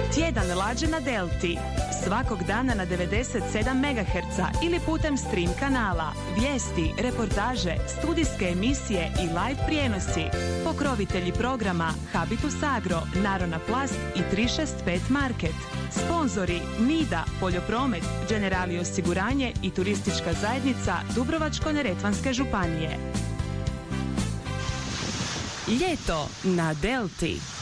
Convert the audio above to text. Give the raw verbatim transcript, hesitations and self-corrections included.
Tjedan lađe na Delti. Svakog dana na devedeset sedam megaherca ili putem stream kanala. Vijesti, reportaže, studijske emisije i live prijenosi. Pokrovitelji programa Habitus Agro, Narona Plast i tri šest pet Market. Sponzori Nida, Poljopromet, Generali osiguranje i Turistička zajednica Dubrovačko-neretvanske županije. Ljeto na Delti.